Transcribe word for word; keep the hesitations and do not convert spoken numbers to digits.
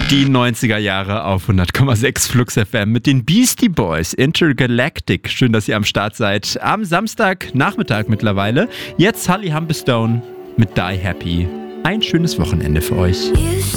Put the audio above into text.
Die neunziger Jahre auf hundert Komma sechs Flux F M mit den Beastie Boys, Intergalactic. Schön, dass ihr am Start seid. Am Samstag, Nachmittag mittlerweile. Jetzt Holly Humberstone mit Die Happy. Ein schönes Wochenende für euch.